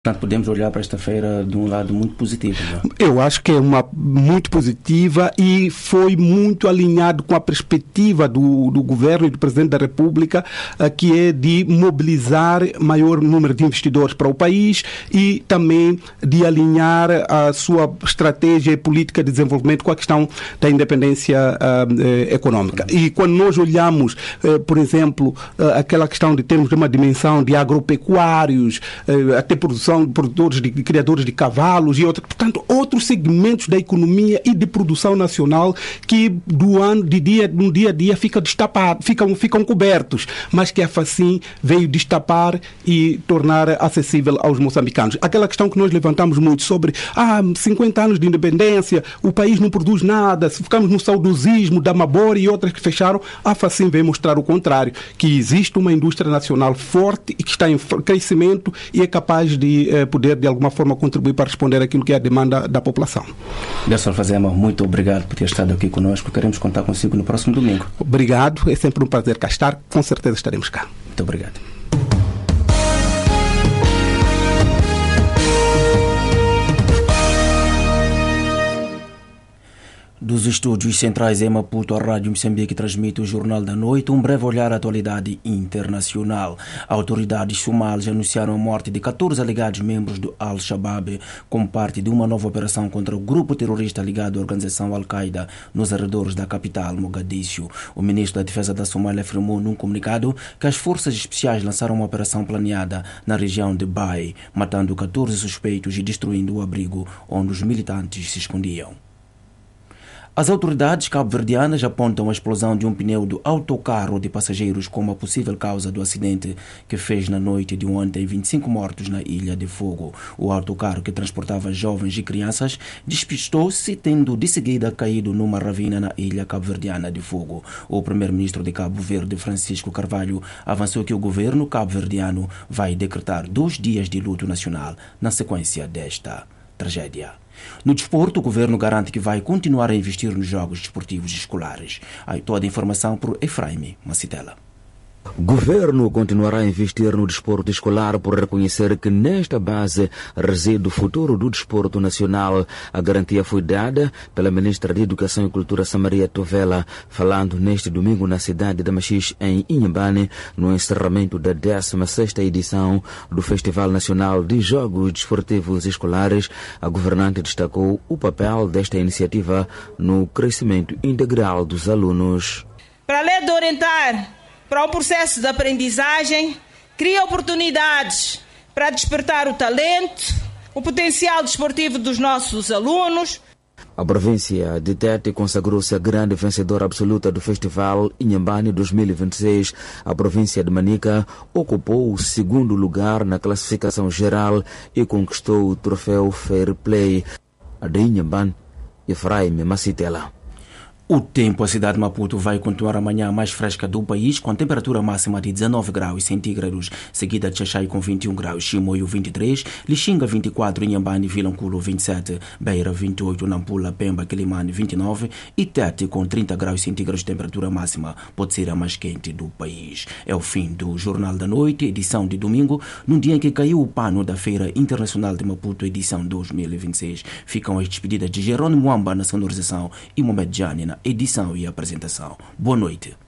Portanto, podemos olhar para esta feira de um lado muito positivo. Não? Eu acho que é uma muito positiva e foi muito alinhado com a perspectiva do Governo e do Presidente da República, que é de mobilizar maior número de investidores para o país e também de alinhar a sua estratégia e política de desenvolvimento com a questão da independência econômica. E quando nós olhamos, por exemplo, aquela questão de termos uma dimensão de agropecuários, até produtores de criadores de cavalos e outros, portanto, outros segmentos da economia e de produção nacional que no dia a dia ficam destapados, ficam cobertos, mas que a FACIM veio destapar e tornar acessível aos moçambicanos. Aquela questão que nós levantamos muito sobre 50 anos de independência, o país não produz nada, se ficamos no saudosismo da Mabora e outras que fecharam, a FACIM veio mostrar o contrário, que existe uma indústria nacional forte e que está em crescimento e é capaz de poder, de alguma forma, contribuir para responder àquilo que é a demanda da população. Dr. Fazema, muito obrigado por ter estado aqui conosco. Queremos contar consigo no próximo domingo. Obrigado, é sempre um prazer cá estar. Com certeza estaremos cá. Muito obrigado. Dos estúdios centrais em Maputo, a Rádio Moçambique transmite o Jornal da Noite, um breve olhar à atualidade internacional. Autoridades somalis anunciaram a morte de 14 alegados membros do Al-Shabaab como parte de uma nova operação contra o grupo terrorista ligado à organização Al-Qaeda nos arredores da capital, Mogadíscio. O ministro da Defesa da Somália afirmou num comunicado que as forças especiais lançaram uma operação planeada na região de Bai, matando 14 suspeitos e destruindo o abrigo onde os militantes se escondiam. As autoridades cabo-verdianas apontam a explosão de um pneu do autocarro de passageiros como a possível causa do acidente que fez na noite de ontem 25 mortos na Ilha de Fogo. O autocarro, que transportava jovens e crianças, despistou-se, tendo de seguida caído numa ravina na Ilha cabo-verdiana de Fogo. O primeiro-ministro de Cabo Verde, Francisco Carvalho, avançou que o governo cabo-verdiano vai decretar 2 dias de luto nacional na sequência desta tragédia. No desporto, o governo garante que vai continuar a investir nos jogos desportivos escolares. Aí toda a informação por Efraim Macitela. O governo continuará a investir no desporto escolar por reconhecer que nesta base reside o futuro do desporto nacional. A garantia foi dada pela ministra de Educação e Cultura, Samaria Tovela, falando neste domingo na cidade de Machixe, em Inhambane, no encerramento da 16ª edição do Festival Nacional de Jogos Desportivos Escolares. A governante destacou o papel desta iniciativa no crescimento integral dos alunos. Para além de orientar para o processo de aprendizagem, cria oportunidades para despertar o talento, o potencial desportivo dos nossos alunos. A província de Tete consagrou-se a grande vencedora absoluta do Festival Inhambane 2026. A província de Manica ocupou o 2º lugar na classificação geral e conquistou o troféu Fair Play. A de Inhambane, Efraim Macitela. O tempo, a cidade de Maputo vai continuar amanhã mais fresca do país, com temperatura máxima de 19 graus centígrados, seguida de Xaxai com 21 graus, Chimoio 23, Lixinga 24, Inhambane, Vilanculo 27, Beira 28, Nampula, Pemba, Quilimane 29 e Tete com 30 graus centígrados de temperatura máxima, pode ser a mais quente do país. É o fim do Jornal da Noite, edição de domingo, num dia em que caiu o pano da Feira Internacional de Maputo, edição 2026. Ficam as despedidas de Jerônimo Mwamba na sonorização e Mohamed Jani na edição e apresentação. Boa noite.